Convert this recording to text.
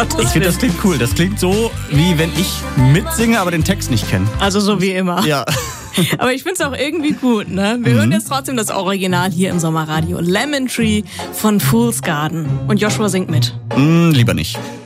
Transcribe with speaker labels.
Speaker 1: Ich finde, das klingt cool. Das klingt so, wie wenn ich mitsinge, aber den Text nicht kenne.
Speaker 2: Also so wie immer.
Speaker 1: Ja.
Speaker 2: Aber ich finde es auch irgendwie gut, ne? Wir hören jetzt trotzdem das Original hier im Sommerradio. Lemon Tree von Fool's Garden. Und Joshua singt mit.
Speaker 1: Lieber nicht.